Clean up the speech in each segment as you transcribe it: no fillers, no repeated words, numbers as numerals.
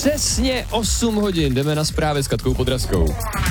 Přesně 8 hodin jdeme na zprávy s Katkou Podrazkou.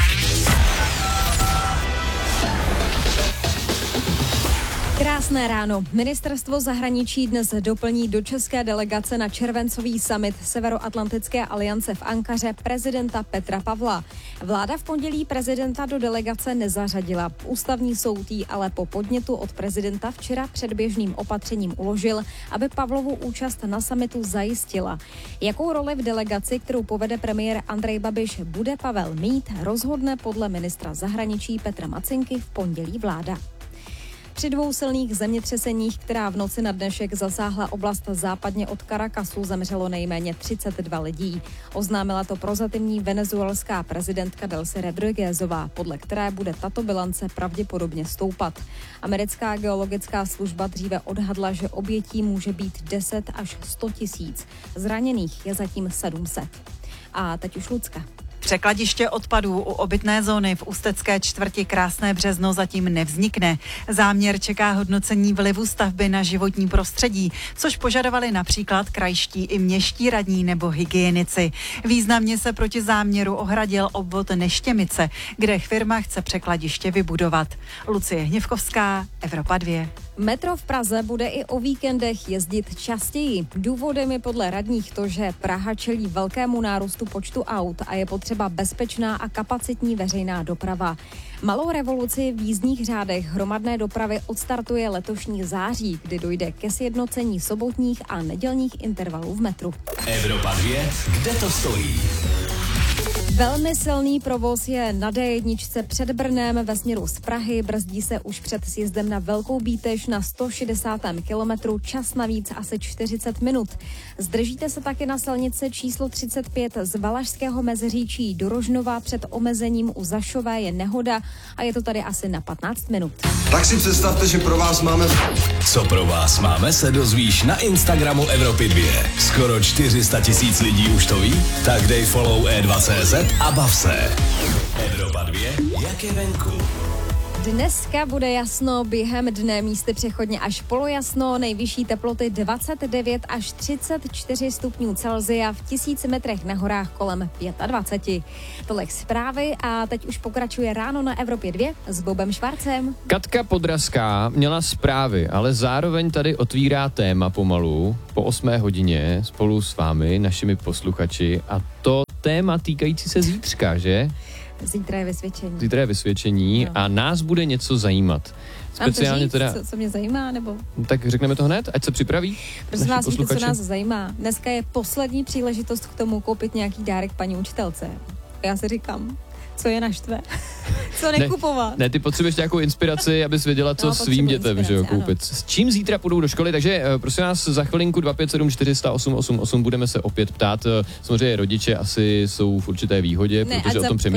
Krásné ráno. Ministerstvo zahraničí dnes doplní do české delegace na červencový summit Severoatlantické aliance v Ankaře prezidenta Petra Pavla. Vláda v pondělí prezidenta do delegace nezařadila. Ústavní soud jí ale po podnětu od prezidenta včera předběžným opatřením uložil, aby Pavlovu účast na summitu zajistila. Jakou roli v delegaci, kterou povede premiér Andrej Babiš, bude Pavel mít, rozhodne podle ministra zahraničí Petra Macinky v pondělí vláda. Při 2 silných zemětřeseních, která v noci na dnešek zasáhla oblast západně od Caracasu, zemřelo nejméně 32 lidí. Oznámila to prozatímní venezuelská prezidentka Delcy Rodríguezová, podle které bude tato bilance pravděpodobně stoupat. Americká geologická služba dříve odhadla, že obětí může být 10 až 100 tisíc. Zraněných je zatím 700. A teď už Lucka. Překladiště odpadů u obytné zóny v ústecké čtvrti Krásné Březno zatím nevznikne. Záměr čeká hodnocení vlivu stavby na životní prostředí, což požadovali například krajští i městští radní nebo hygienici. Významně se proti záměru ohradil obvod Neštěmice, kde firma chce překladiště vybudovat. Lucie Hněvkovská, Evropa 2. Metro v Praze bude i o víkendech jezdit častěji. Důvodem je podle radních to, že Praha čelí velkému nárůstu počtu aut a je potřeba bezpečná a kapacitní veřejná doprava. Malou revoluci v jízdních řádech hromadné dopravy odstartuje letošní září, kdy dojde ke sjednocení sobotních a nedělních intervalů v metru. Evropa 2, kde to stojí? Velmi silný provoz je na D1 před Brnem ve směru z Prahy. Brzdí se už před sjezdem na Velkou Bítež na 160. kilometru, čas navíc asi 40 minut. Zdržíte se taky na silnici číslo 35 z Valašského Meziříčí do Rožnova. Před omezením u Zašové je nehoda a je to tady asi na 15 minut. Tak si představte, že pro vás máme... Co pro vás máme, se dozvíš na Instagramu Evropy 2. Skoro 400 000 lidí už to ví? Tak dej follow E2CZ a bav se. Evropa 2, jak je venku? Dneska bude jasno, během dne místy přechodně až polojasno, nejvyšší teploty 29 až 34 stupňů Celsia, v 1000 metrech na horách kolem 25. Tolik zprávy a teď už pokračuje ráno na Evropě 2 s Bobem Švarcem. Katka Podrazká měla zprávy, ale zároveň tady otvírá téma pomalu po 8 hodině spolu s vámi, našimi posluchači, a to téma týkající se zítřka, že? Zítra je vysvědčení. Zítra je vysvědčení a nás bude něco zajímat. Speciálně teda... Co mě zajímá, nebo? Tak řekneme to hned, ať se připraví. Prosím vás, víte, co nás zajímá. Dneska je poslední příležitost k tomu koupit nějaký dárek paní učitelce. Já si říkám, co je naštve? Co nekupovat? Ne, ty potřebuješ nějakou inspiraci, abys věděla, co svým dětem, že jo, koupit. Ano. S čím zítra půjdou do školy, takže prosím nás za chvilinku 257 400 888 budeme se opět ptát. Samozřejmě rodiče asi jsou v určité výhodě, protože o tom přemýšlí.